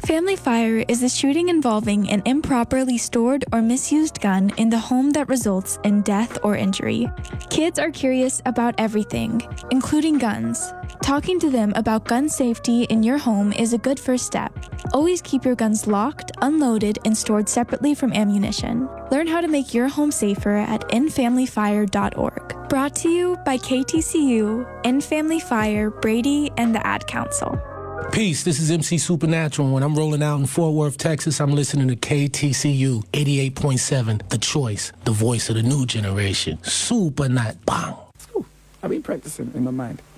Family fire is a shooting involving an improperly stored or misused gun in the home that results in death or injury. Kids are curious about everything, including guns. Talking to them about gun safety in your home is a good first step. Always keep your guns locked, unloaded, and stored separately from ammunition. Learn how to make your home safer at endfamilyfire.org. Brought to you by KTCU, End Family Fire, Brady, and the Ad Council. Peace, this is MC Supernatural. When I'm rolling out in Fort Worth, Texas, I'm listening to KTCU 88.7, The Choice, the voice of the new generation. Super not bang. I've been practicing in my mind.